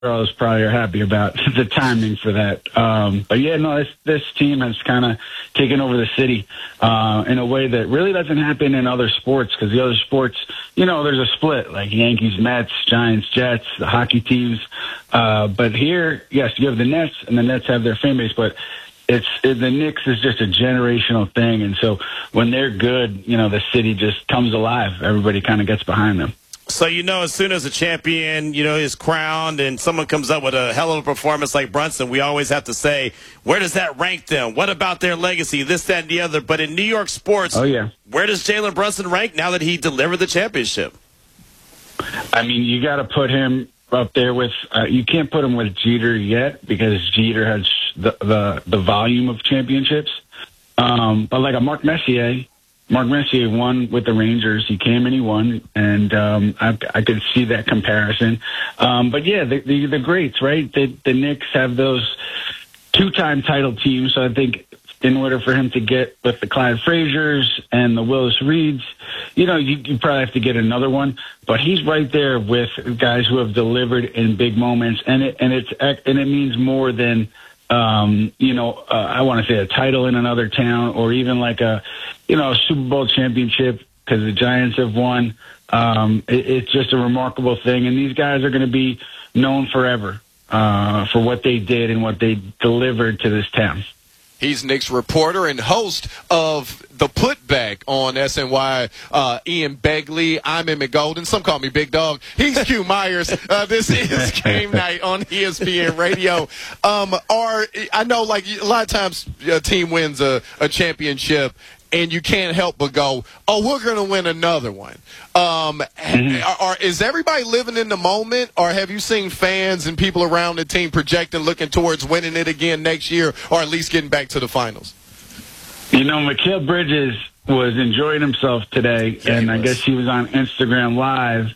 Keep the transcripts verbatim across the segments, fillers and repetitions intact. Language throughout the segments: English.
girls probably are happy about the timing for that. Um, but yeah, no, this, this team has kind of taken over the city uh, in a way that really doesn't happen in other sports, because the other sports, you know, there's a split, like Yankees, Mets, Giants, Jets, the hockey teams. Uh, but here, yes, you have the Nets, and the Nets have their fan base, but it's it, the Knicks is just a generational thing. And so when they're good, you know, the city just comes alive. Everybody kind of gets behind them. So, you know, as soon as a champion, you know, is crowned and someone comes up with a hell of a performance like Brunson, we always have to say, where does that rank them? What about their legacy? This, that, and the other. But in New York sports, oh, yeah. where does Jalen Brunson rank now that he delivered the championship? I mean, you got to put him up there with uh, – you can't put him with Jeter yet, because Jeter has the the, the volume of championships. Um, but like a Mark Messier – Mark Messier won with the Rangers. He came and he won, and um, I, I could see that comparison. Um, but, yeah, the, the, the greats, right? The, the Knicks have those two-time title teams, so I think in order for him to get with the Clyde Frazier's and the Willis Reeds, you know, you, you probably have to get another one. But he's right there with guys who have delivered in big moments, and it, and it's and it means more than – Um, you know, uh, I want to say a title in another town, or even like a, you know, a Super Bowl championship, because the Giants have won. Um, it, it's just a remarkable thing. And these guys are going to be known forever uh, for what they did and what they delivered to this town. He's Knicks reporter and host of The Putback on S N Y. Uh, Ian Begley, I'm Emmett Golden. Some call me Big Dog. He's Q Myers. Uh, this is Game Night on E S P N Radio. Um, or I know, like a lot of times, a team wins a, a championship, and you can't help but go, oh, we're going to win another one. Um, mm-hmm. are, are, is everybody living in the moment, or have you seen fans and people around the team projecting, looking towards winning it again next year, or at least getting back to the finals? You know, Mikal Bridges was enjoying himself today, yeah, and I guess he was on Instagram Live,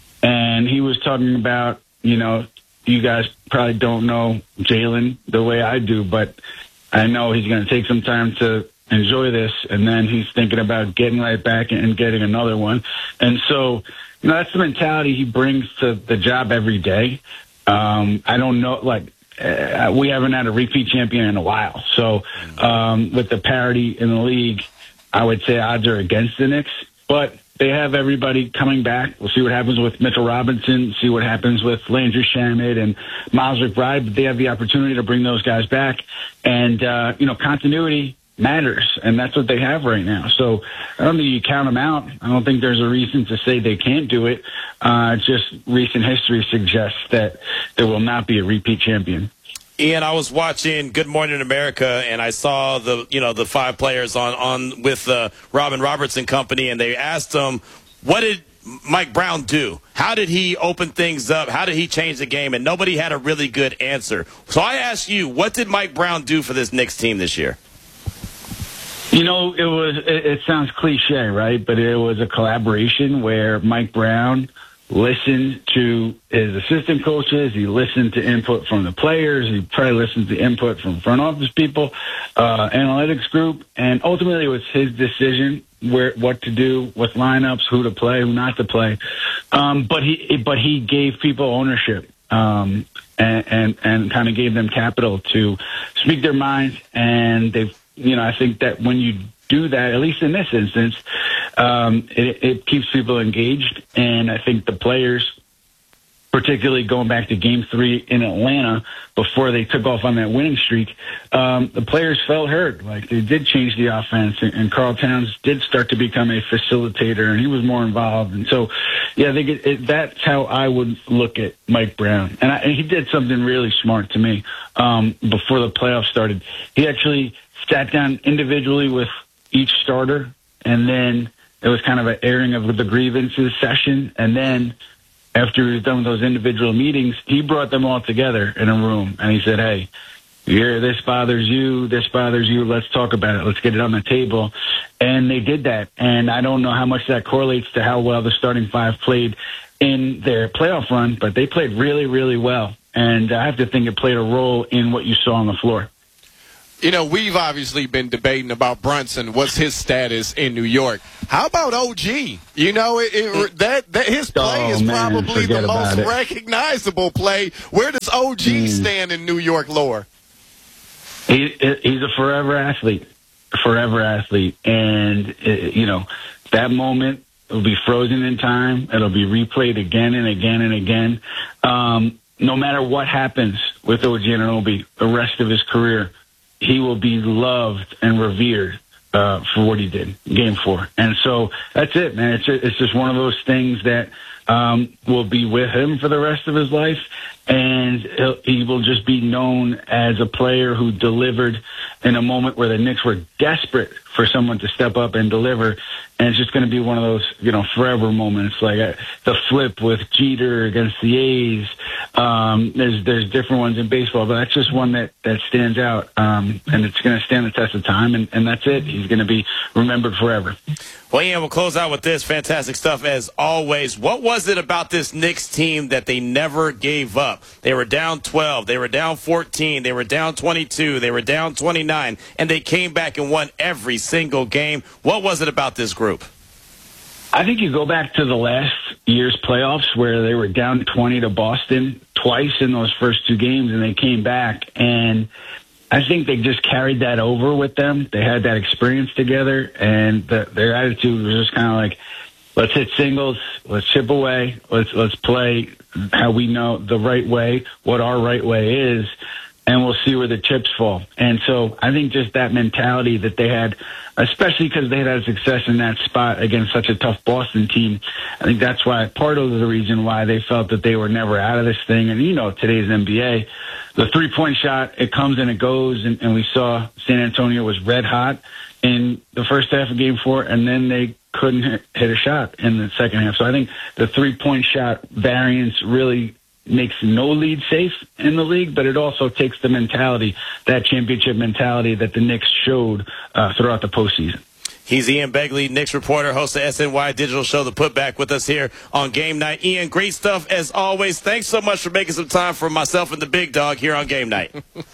and he was talking about, you know, you guys probably don't know Jalen the way I do, but I know he's going to take some time to enjoy this, and then he's thinking about getting right back and getting another one. And so, you know, that's the mentality he brings to the job every day. Um, I don't know, like, uh, we haven't had a repeat champion in a while. So um, with the parity in the league, I would say odds are against the Knicks. But they have everybody coming back. We'll see what happens with Mitchell Robinson, see what happens with Landry Shamet and Miles McBride. But they have the opportunity to bring those guys back. And, uh, you know, continuity matters, and that's what they have right now. So I don't think you count them out. I don't think there's a reason to say they can't do it. Uh, just recent history suggests that there will not be a repeat champion. Ian, I was watching Good Morning America, and I saw the you know the five players on on with uh, Robin Robertson Company, and they asked them, what did Mike Brown do? How did he open things up? How did he change the game? And nobody had a really good answer. So I asked you, what did Mike Brown do for this Knicks team this year? You know, it was, it, it sounds cliche, right? But it was a collaboration where Mike Brown listened to his assistant coaches. He listened to input from the players. He probably listened to input from front office people, uh, analytics group. And ultimately it was his decision where, what to do with lineups, who to play, who not to play. Um, but he, but he gave people ownership. Um, and, and, and kind of gave them capital to speak their minds. And they've, You know, I think that when you do that, at least in this instance, um, it, it keeps people engaged. And I think the players, particularly going back to game three in Atlanta before they took off on that winning streak, um, the players felt heard. Like, they did change the offense, and, and Karl Towns did start to become a facilitator, and he was more involved. And so, yeah, I think it, it, that's how I would look at Mike Brown. And, I, and he did something really smart to me um, before the playoffs started. He actually sat down individually with each starter, and then it was kind of an airing of the grievances session. And then after he was done with those individual meetings, he brought them all together in a room, and he said, hey, here, this bothers you, this bothers you, let's talk about it, let's get it on the table. And they did that, and I don't know how much that correlates to how well the starting five played in their playoff run, but they played really, really well. And I have to think it played a role in what you saw on the floor. You know, we've obviously been debating about Brunson. What's his status in New York? How about O G? You know, it, it, that, that his play oh, is man, probably the most it. recognizable play. Where does O G mm. stand in New York lore? He, he's a forever athlete, forever athlete. And, you know, that moment will be frozen in time. It'll be replayed again and again and again. Um, no matter what happens with O G Anunoby the rest of his career, he will be loved and revered uh, for what he did in Game Four. And so that's it, man. It's it's just one of those things that um, will be with him for the rest of his life, and he'll, he will just be known as a player who delivered in a moment where the Knicks were desperate for someone to step up and deliver. And it's just going to be one of those, you know, forever moments, like uh, the flip with Jeter against the A's. Um, there's there's different ones in baseball, but that's just one that, that stands out, um, and it's going to stand the test of time, and, and that's it. He's going to be remembered forever. Well, Ian, we'll close out with this. Fantastic stuff as always. What was it about this Knicks team that they never gave up? They were down twelve. They were down fourteen. They were down twenty-two. They were down twenty-nine. And they came back and won every single game. What was it about this group? I think you go back to the last year's playoffs where they were down twenty to Boston twice in those first two games, and they came back. And I think they just carried that over with them. They had that experience together, and the, their attitude was just kind of like, let's hit singles, let's chip away, let's let's play how we know the right way, what our right way is, and we'll see where the chips fall. And so I think just that mentality that they had, especially because they had had success in that spot against such a tough Boston team, I think that's why part of the reason why they felt that they were never out of this thing. And, you know, today's N B A, the three-point shot, it comes and it goes, and, and we saw San Antonio was red hot in the first half of Game Four, and then they couldn't hit, hit a shot in the second half. So I think the three-point shot variance really makes no lead safe in the league, but it also takes the mentality, that championship mentality that the Knicks showed uh, throughout the postseason. He's Ian Begley, Knicks reporter, host of S N Y Digital Show, The Putback, with us here on Game Night. Ian, great stuff as always. Thanks so much for making some time for myself and the Big Dog here on Game Night.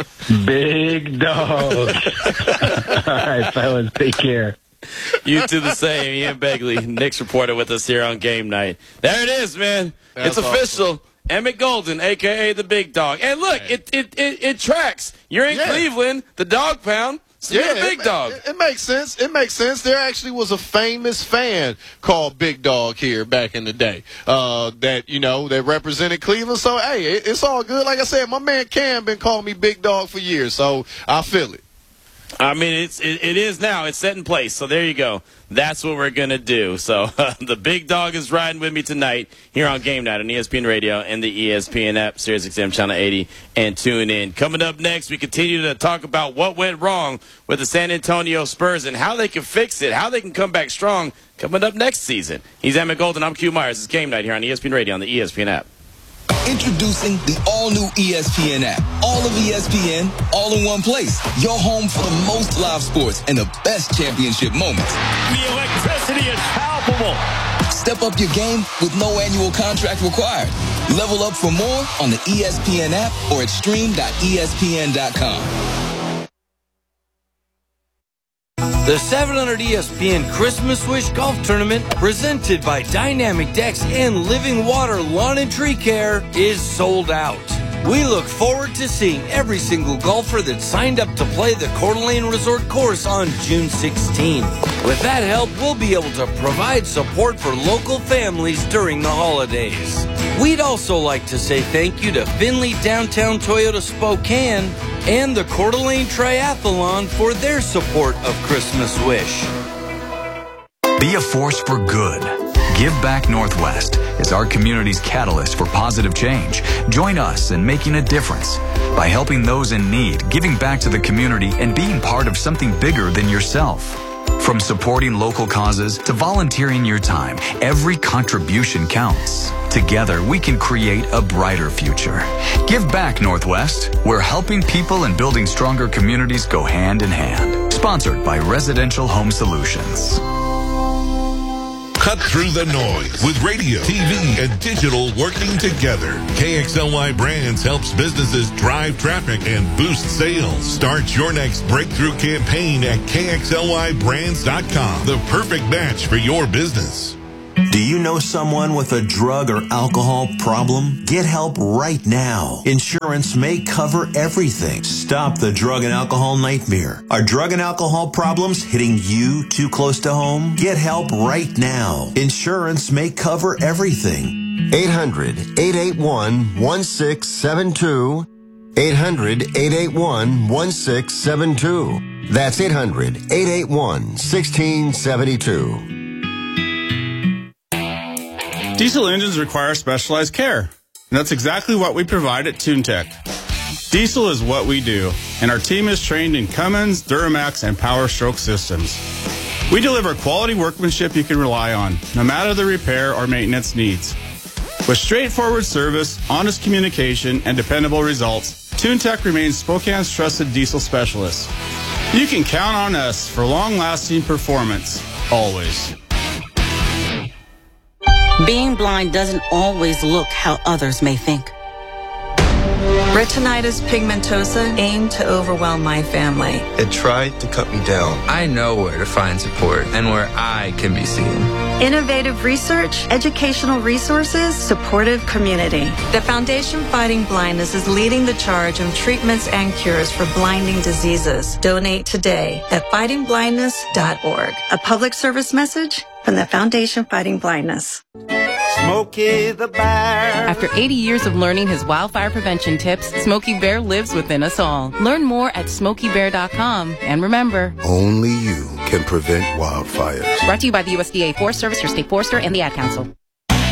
Big Dog. All right, fellas, take care. You do the same. Ian Begley, Knicks reporter, with us here on Game Night. There it is, man. That's it's official. Awesome. Emmett Golden, a k a the Big Dog. And look, it it, it, it tracks. You're in yeah. Cleveland, the Dog Pound. So yeah, you're the Big it, Dog. It, it makes sense. It makes sense. There actually was a famous fan called Big Dog here back in the day uh, that, you know, that represented Cleveland. So, hey, it, it's all good. Like I said, my man Cam been calling me Big Dog for years, so I feel it. I mean, it's it, it is now. It's set in place. So there you go. That's what we're going to do. So uh, the Big Dog is riding with me tonight here on Game Night on E S P N Radio and the E S P N app, Sirius X M Channel eighty, and tune in. Coming up next, we continue to talk about what went wrong with the San Antonio Spurs and how they can fix it, how they can come back strong coming up next season. He's Emmett Golden. I'm Q Myers. It's Game Night here on E S P N Radio on the E S P N app. Introducing the all-new E S P N app. All of E S P N, all in one place. Your home for the most live sports and the best championship moments. The electricity is palpable. Step up your game with no annual contract required. Level up for more on the E S P N app or at stream dot E S P N dot com. The seven hundred E S P N Christmas Wish Golf Tournament, presented by Dynamic Decks and Living Water Lawn and Tree Care, is sold out. We look forward to seeing every single golfer that signed up to play the Coeur d'Alene Resort course on June sixteenth. With that help, we'll be able to provide support for local families during the holidays. We'd also like to say thank you to Finley Downtown Toyota Spokane and the Coeur d'Alene Triathlon for their support of Christmas Wish. Be a force for good. Give Back Northwest is our community's catalyst for positive change. Join us in making a difference by helping those in need, giving back to the community, and being part of something bigger than yourself. From supporting local causes to volunteering your time, every contribution counts. Together, we can create a brighter future. Give Back Northwest, where helping people and building stronger communities go hand in hand. Sponsored by Residential Home Solutions. Cut through the noise with radio, T V, and digital working together. K X L Y Brands helps businesses drive traffic and boost sales. Start your next breakthrough campaign at K X L Y brands dot com. The perfect match for your business. Do you know someone with a drug or alcohol problem? Get help right now. Insurance may cover everything. Stop the drug and alcohol nightmare. Are drug and alcohol problems hitting you too close to home? Get help right now. Insurance may cover everything. eight hundred, eight eight one, one six seven two. eight hundred, eight eight one, one six seven two. That's eight hundred, eight eight one, one six seven two. Diesel engines require specialized care, and that's exactly what we provide at TuneTech. Diesel is what we do, and our team is trained in Cummins, Duramax, and Power Stroke systems. We deliver quality workmanship you can rely on, no matter the repair or maintenance needs. With straightforward service, honest communication, and dependable results, TuneTech remains Spokane's trusted diesel specialist. You can count on us for long-lasting performance, always. Being blind doesn't always look how others may think. Retinitis pigmentosa aimed to overwhelm my family. It tried to cut me down. I know where to find support and where I can be seen. Innovative research, educational resources, supportive community. The Foundation Fighting Blindness is leading the charge on treatments and cures for blinding diseases. Donate today at fighting blindness dot org. A public service message from the Foundation Fighting Blindness. Smokey the Bear. After eighty years of learning his wildfire prevention tips, Smokey Bear lives within us all. Learn more at smokey bear dot com. And remember, only you can prevent wildfires. Brought to you by the U S D A Forest Service, your state forester, and the Ad Council.